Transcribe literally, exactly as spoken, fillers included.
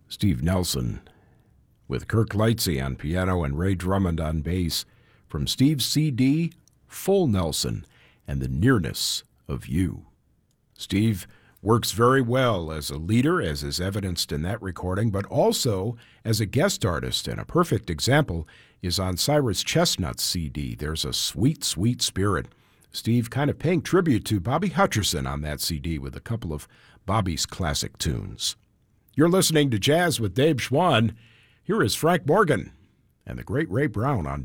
Steve Nelson with Kirk Lightsey on piano and Ray Drummond on bass from Steve's C D, Full Nelson and the Nearness of You. Steve works very well as a leader, as is evidenced in that recording, but also as a guest artist, and a perfect example is on Cyrus Chestnut's C D. There's a sweet, sweet spirit. Steve kind of paying tribute to Bobby Hutcherson on that C D with a couple of Bobby's classic tunes. You're listening to Jazz with Dave Schwann. Here is Frank Morgan and the great Ray Brown on